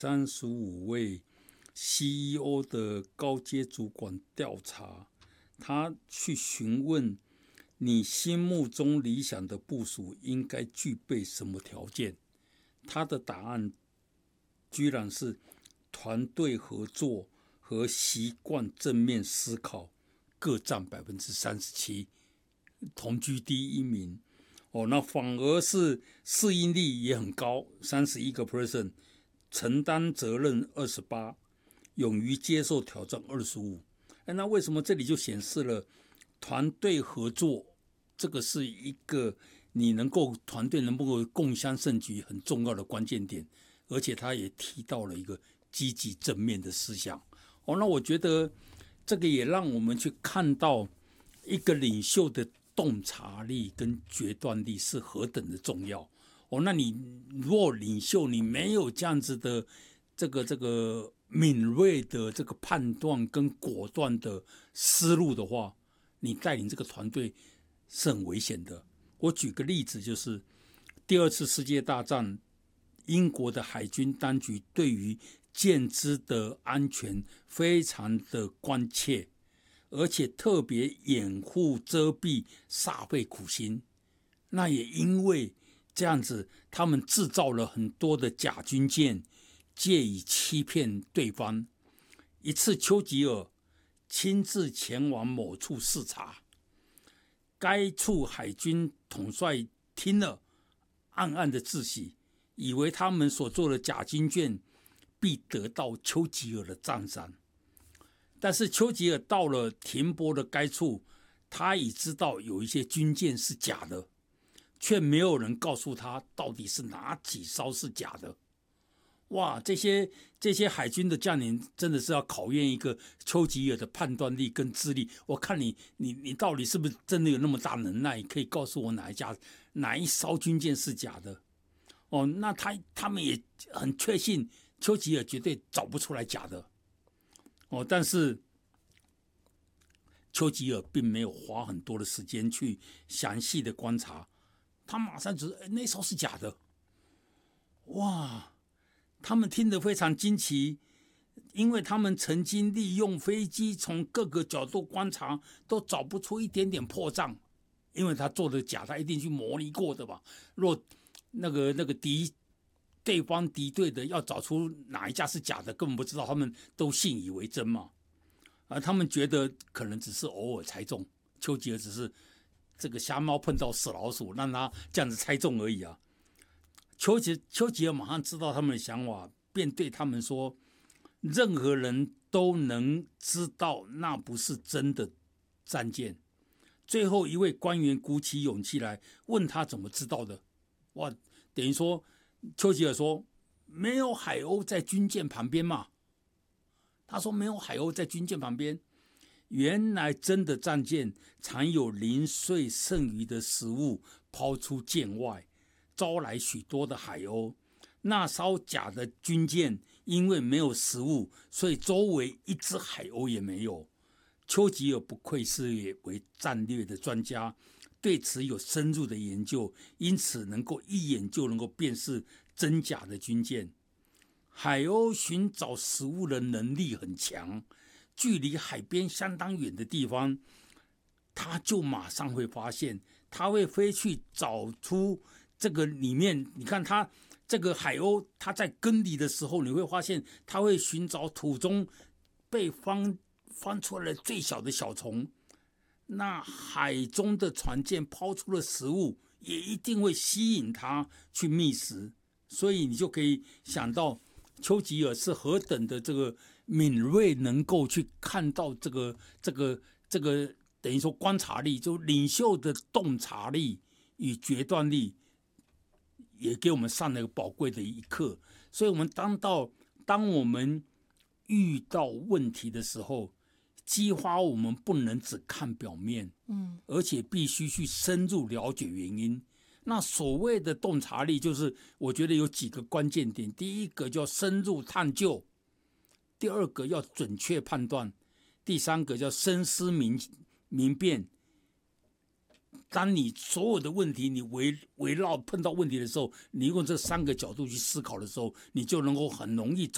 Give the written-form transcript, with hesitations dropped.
35位 CEO 的高阶主管调查，他去询问你心目中理想的部属应该具备什么条件。他的答案居然是团队合作和习惯正面思考各占 37%， 同居第一名。那反而是适应力也很高 31%， 承担责任 28%， 勇于接受挑战 25%。那为什么这里就显示了团队合作这个是一个你团队能够共襄盛举很重要的关键点，而且他也提到了一个积极正面的思想。那我觉得这个也让我们去看到一个领袖的洞察力跟决断力是何等的重要。那你如果领袖你没有这样子的这个敏锐的这个判断跟果断的思路的话，你带领这个团队是很危险的。我举个例子，就是第二次世界大战，英国的海军当局对于舰只的安全非常的关切，而且特别掩护遮蔽，煞费苦心。那也因为这样子，他们制造了很多的假军舰，借以欺骗对方。一次丘吉尔亲自前往某处视察，该处海军统帅听了暗暗的自喜，以为他们所做的假军舰必得到丘吉尔的赞赏。但是丘吉尔到了停泊的该处，他已知道有一些军舰是假的，却没有人告诉他到底是哪几艘是假的。哇，这些海军的将领真的是要考验一个丘吉尔的判断力跟智力。我看你到底是不是真的有那么大能耐，可以告诉我哪一艘军舰是假的？那他们也很确信丘吉尔绝对找不出来假的。但是丘吉尔并没有花很多的时间去详细的观察，他马上觉得那艘是假的。哇，他们听得非常惊奇，因为他们曾经利用飞机从各个角度观察，都找不出一点点破绽。因为他做的假，他一定去模拟过的吧？若那个对方敌对的要找出哪一架是假的，根本不知道，他们都信以为真嘛。他们觉得可能只是偶尔猜中，丘吉尔只是这个瞎猫碰到死老鼠，让他这样子猜中而已啊。丘吉尔马上知道他们的想法，便对他们说：任何人都能知道那不是真的战舰。最后一位官员鼓起勇气来问他怎么知道的。哇，等于说丘吉尔说没有海鸥在军舰旁边嘛？他说没有海鸥在军舰旁边。原来真的战舰常有零碎剩余的食物抛出舰外，招来许多的海鸥。那艘假的军舰因为没有食物，所以周围一只海鸥也没有。丘吉尔不愧是为战略的专家，对此有深入的研究，因此能够一眼就能够辨识真假的军舰。海鸥寻找食物的能力很强，距离海边相当远的地方，它就马上会发现，它会飞去找出这个里面。你看它这个海鸥，它在耕地的时候，你会发现它会寻找土中被翻出来的最小的小虫。那海中的船舰抛出的食物也一定会吸引它去觅食，所以你就可以想到丘吉尔是何等的这个敏锐，能够去看到这个等于说观察力，就领袖的洞察力与决断力，也给我们上了一个宝贵的一课。所以我们当我们遇到问题的时候，激发我们不能只看表面，而且必须去深入了解原因。那所谓的洞察力，就是我觉得有几个关键点：第一个叫深入探究，第二个要准确判断，第三个叫深思明辨。当你所有的问题你围绕碰到问题的时候，你用这三个角度去思考的时候，你就能够很容易找